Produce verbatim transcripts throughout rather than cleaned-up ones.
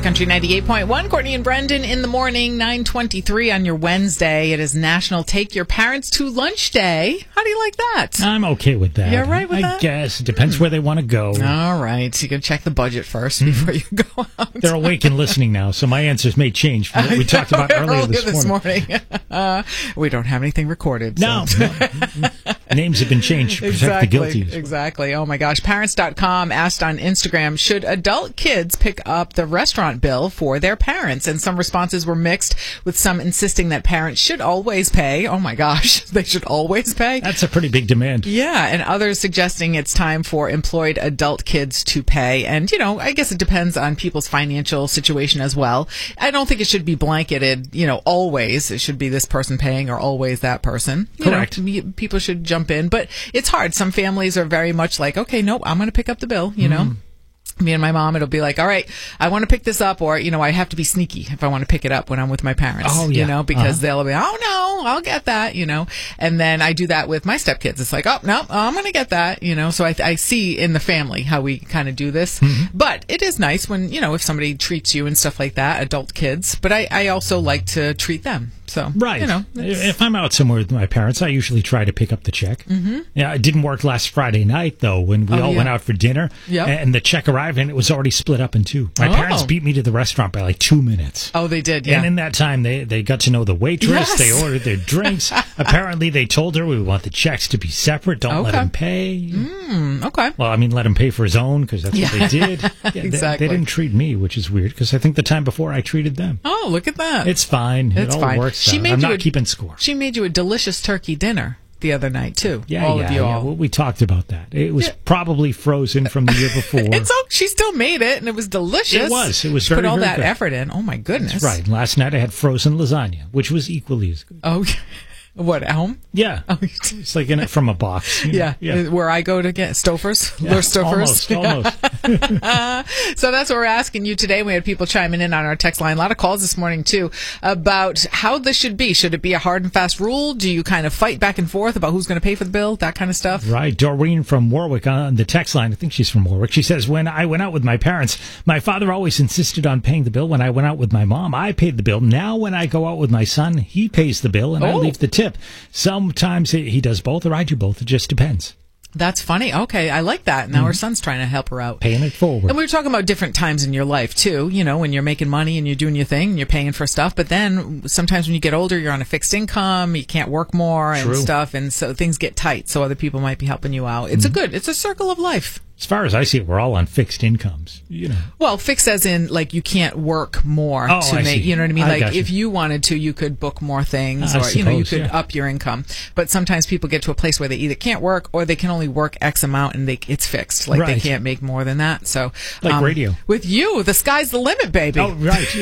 Hot Country ninety-eight point one. Courtney and Brendan in the morning, nine twenty-three on your Wednesday. It is National Take Your Parents to Lunch Day. How do you like that? I'm okay with that. You're right with I that? I guess. It depends where they want to go. All right. So you can check the budget first before you go out. They're awake and listening now, so my answers may change from what we talked about earlier this, this morning. morning. uh, we don't have anything recorded. No. So. no. Names have been changed to protect Exactly, the guilty. exactly. Oh, my gosh. Parents dot com asked on Instagram, should adult kids pick up the restaurant bill for their parents? And some responses were mixed, with some insisting that parents should always pay. Oh, my gosh. They should always pay. That's a pretty big demand. Yeah, and others suggesting it's time for employed adult kids to pay. And, you know, I guess it depends on people's financial situation as well. I don't think it should be blanketed, you know, always. It should be this person paying or always that person. You Correct. know, people should jump in, but it's hard. Some families are very much like, okay, nope, I'm going to pick up the bill, you know. Me and my mom, it'll be like, all right, I want to pick this up, or, you know, I have to be sneaky if I want to pick it up when I'm with my parents, oh, yeah. you know, because uh-huh. they'll be, oh, no, I'll get that, you know, and then I do that with my stepkids. It's like, oh, no, I'm going to get that, you know, so I, I see in the family how we kind of do this, mm-hmm. but it is nice when, you know, if somebody treats you and stuff like that, adult kids, but I, I also like to treat them. So, right. you know, if I'm out somewhere with my parents, I usually try to pick up the check. Mm-hmm. Yeah, it didn't work last Friday night, though, when we oh, all yeah. went out for dinner. Yep. And the check arrived, and it was already split up in two. My oh. parents beat me to the restaurant by like two minutes. Oh, they did, yeah. And in that time, they, they got to know the waitress. Yes. They ordered their drinks. Apparently, they told her we want the checks to be separate. Don't okay. let him pay. Mm, okay. Well, I mean, let him pay for his own, because that's yeah. what they did. Yeah, exactly. They, they didn't treat me, which is weird, because I think the time before I treated them. Oh, look at that. It's fine. It's it all fine. works She out. made I'm you not a, keeping score. She made you a delicious turkey dinner the other night, too. Yeah, all yeah, of you yeah. all. Well, we talked about that. It was yeah. probably frozen from the year before. It's okay. She still made it, and it was delicious. It was. It was she very, put all very that good. effort in. Oh, my goodness. That's right. Last night I had frozen lasagna, which was equally as good. Oh, what, at home? Yeah. Oh, it's like in it from a box. You know? yeah. yeah. Where I go to get Stouffer's. Yeah, Lure Stouffer's. Almost, almost. uh, so that's what we're asking you today. We had people chiming in on our text line. A lot of calls this morning, too, about how this should be. Should it be a hard and fast rule? Do you kind of fight back and forth about who's going to pay for the bill? That kind of stuff? Right. Doreen from Warwick on the text line. I think she's from Warwick. She says, when I went out with my parents, my father always insisted on paying the bill. When I went out with my mom, I paid the bill. Now when I go out with my son, he pays the bill and oh. I leave the tip. Sometimes he does both or I do both. It just depends. That's funny. Okay, I like that. Now mm-hmm. her son's trying to help her out. Paying it forward. And we were talking about different times in your life, too. You know, when you're making money and you're doing your thing and you're paying for stuff. But then sometimes when you get older, you're on a fixed income, you can't work more and True. stuff. And so things get tight. So other people might be helping you out. It's mm-hmm. a good, it's a circle of life. As far as I see it, we're all on fixed incomes. You know. Well, fixed as in, like, you can't work more oh, to I make, see. you know what I mean? I Like, you. if you wanted to, you could book more things I or, suppose, you know, you could yeah. up your income. But sometimes people get to a place where they either can't work or they can only work X amount and they it's fixed. Like, right. they can't make more than that. So, like um, radio. With you, the sky's the limit, baby. Oh, right.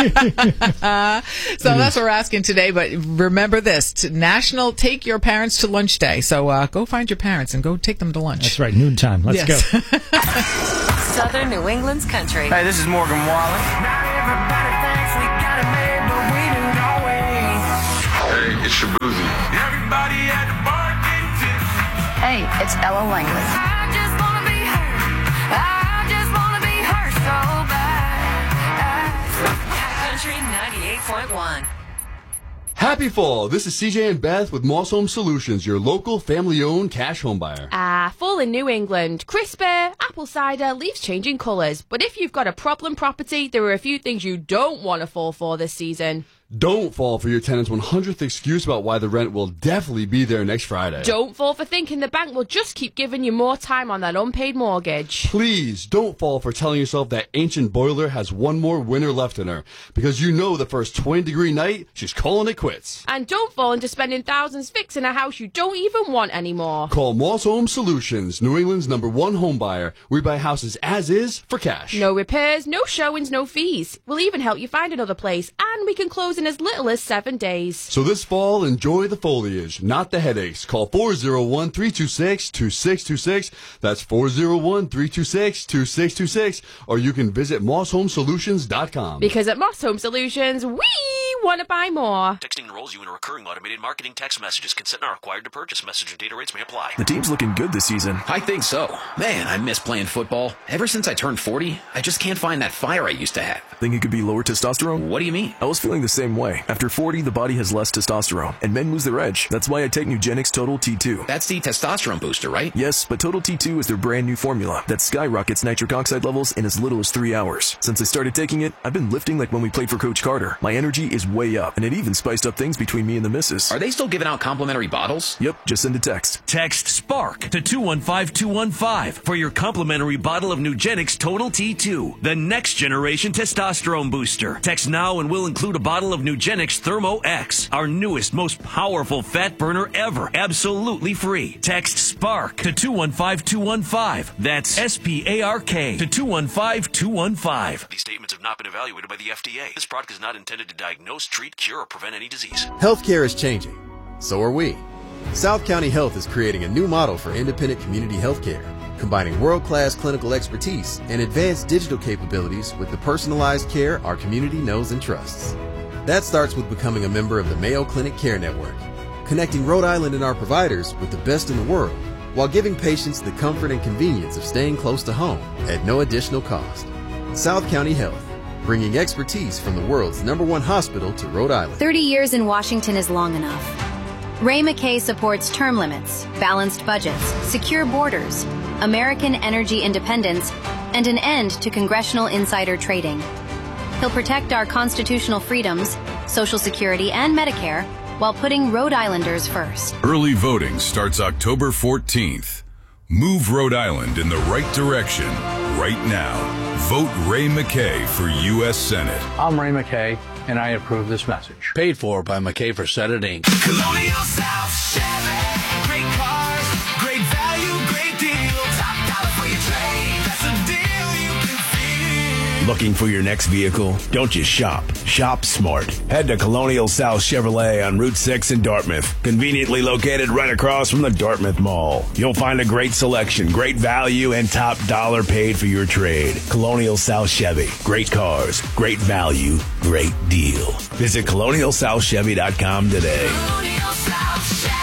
uh, so that's what we're asking today. But remember this, to National Take Your Parents to Lunch Day. So uh, go find your parents and go take them to lunch. That's right. Noontime. Let's yes. go. Southern New England's country. Hey, this is Morgan Wallen. Not everybody thinks we got it made, but we do know it. Hey, it's Shabuzi. Everybody at the bar getting tipsy. Hey, it's Ella Langley. I just wanna be heard. I just wanna be heard so bad. Hot Country ninety-eight point one. Happy fall! This is C J and Beth with Moss Home Solutions, your local family-owned cash home buyer. Ah, fall in New England. Crispy, apple cider, leaves changing colours. But if you've got a problem property, there are a few things you don't want to fall for this season. Don't fall for your tenant's one hundredth excuse about why the rent will definitely be there next Friday. Don't fall for thinking the bank will just keep giving you more time on that unpaid mortgage. Please don't fall for telling yourself that ancient boiler has one more winter left in her, because you know the first twenty degree night, she's calling it quits. And don't fall into spending thousands fixing a house you don't even want anymore. Call Moss Home Solutions, New England's number one home buyer. We buy houses as is for cash. No repairs, no showings, no fees. We'll even help you find another place, and we can close in as little as seven days. So this fall, enjoy the foliage, not the headaches. Call four oh one, three two six, two six two six. That's four oh one, three two six, two six two six. Or you can visit moss home solutions dot com. Because at Moss Home Solutions, we you want to buy more. Texting enrolls you in a recurring automated marketing text messages. Consent not required to purchase. Message and data rates may apply. The team's looking good this season. I think so. Man, I miss playing football. Ever since I turned forty, I just can't find that fire I used to have. Think it could be lower testosterone? What do you mean? I was feeling the same way. After forty, the body has less testosterone, and men lose their edge. That's why I take Nugenix Total T two. That's the testosterone booster, right? Yes, but Total T two is their brand new formula that skyrockets nitric oxide levels in as little as three hours. Since I started taking it, I've been lifting like when we played for Coach Carter. My energy is way up, and it even spiced up things between me and the missus. Are they still giving out complimentary bottles? Yep, just send a text. Text SPARK to two one five two one five for your complimentary bottle of Nugenix Total T two, the next generation testosterone booster. Text now and we'll include a bottle of Nugenix Thermo X, our newest, most powerful fat burner ever, absolutely free. Text SPARK to two one five two one five. That's S P A R K to two one five two one five. These statements have not been evaluated by the F D A. This product is not intended to diagnose, treat, cure, or prevent any disease. Healthcare is changing. So are we. South County Health is creating a new model for independent community healthcare, combining world-class clinical expertise and advanced digital capabilities with the personalized care our community knows and trusts. That starts with becoming a member of the Mayo Clinic Care Network, connecting Rhode Island and our providers with the best in the world, while giving patients the comfort and convenience of staying close to home at no additional cost. South County Health, bringing expertise from the world's number one hospital to Rhode Island. thirty years in Washington is long enough. Ray McKay supports term limits, balanced budgets, secure borders, American energy independence, and an end to congressional insider trading. He'll protect our constitutional freedoms, Social Security, and Medicare while putting Rhode Islanders first. Early voting starts October fourteenth. Move Rhode Island in the right direction right now. Vote Ray McKay for U S Senate. I'm Ray McKay, and I approve this message. Paid for by McKay for Senate, Incorporated. Colonial South Chevy. Great cars, great value, great deal. Top dollar for your trade. That's a deal you can feel. Looking for your next vehicle? Don't just shop. Shop smart. Head to Colonial South Chevrolet on Route six in Dartmouth. Conveniently located right across from the Dartmouth Mall. You'll find a great selection, great value, and top dollar paid for your trade. Colonial South Chevy. Great cars, great value, great deal. Visit colonial south chevy dot com today. Colonial South Chevy.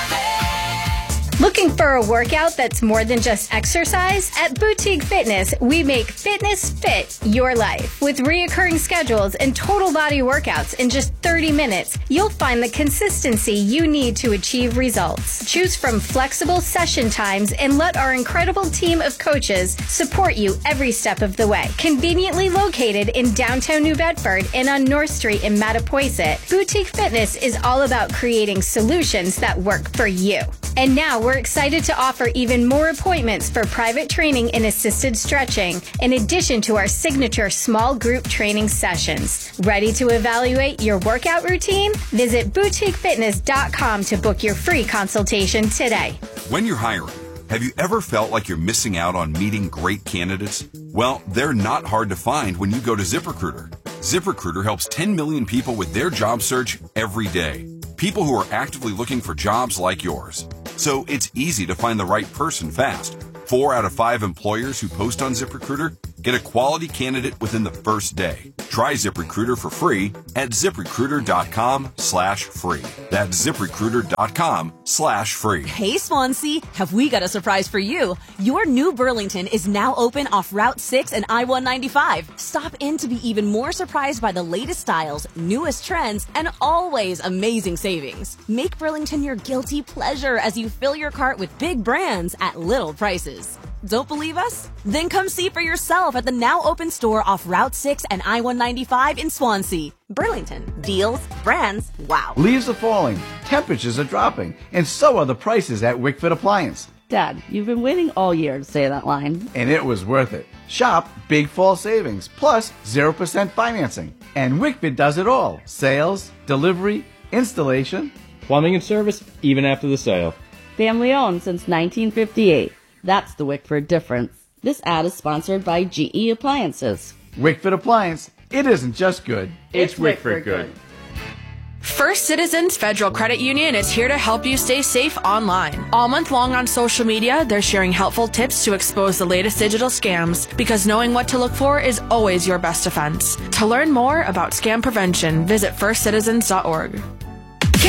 Looking for a workout that's more than just exercise? At Boutique Fitness, we make fitness fit your life. With reoccurring schedules and total body workouts in just thirty minutes, you'll find the consistency you need to achieve results. Choose from flexible session times and let our incredible team of coaches support you every step of the way. Conveniently located in downtown New Bedford and on North Street in Mattapoisett, Boutique Fitness is all about creating solutions that work for you. And now we're excited to offer even more appointments for private training and assisted stretching, in addition to our signature small group training sessions. Ready to evaluate your workout routine? Visit boutique fitness dot com to book your free consultation today. When you're hiring, have you ever felt like you're missing out on meeting great candidates? Well, they're not hard to find when you go to ZipRecruiter. ZipRecruiter helps ten million people with their job search every day. People who are actively looking for jobs like yours. So it's easy to find the right person fast. Four out of five employers who post on ZipRecruiter get a quality candidate within the first day. Try ZipRecruiter for free at ZipRecruiter.com slash free. That's ZipRecruiter.com slash free. Hey Swansea, have we got a surprise for you? Your new Burlington is now open off Route six and I one ninety-five. Stop in to be even more surprised by the latest styles, newest trends, and always amazing savings. Make Burlington your guilty pleasure as you fill your cart with big brands at little prices. Don't believe us? Then come see for yourself at the now open store off Route six and I one ninety-five in Swansea. Burlington. Deals, brands, wow. Leaves are falling, temperatures are dropping, and so are the prices at Wickford Appliance. Dad, you've been waiting all year to say that line. And it was worth it. Shop Big Fall Savings, plus zero percent financing. And Wickford does it all. Sales, delivery, installation. Plumbing and service, even after the sale. Family owned since nineteen fifty-eight. That's the Wickford difference. This ad is sponsored by G E Appliances. Wickford Appliance, it isn't just good. It's, it's Wickford good. First Citizens Federal Credit Union is here to help you stay safe online. All month long on social media, they're sharing helpful tips to expose the latest digital scams, because knowing what to look for is always your best defense. To learn more about scam prevention, visit first citizens dot org.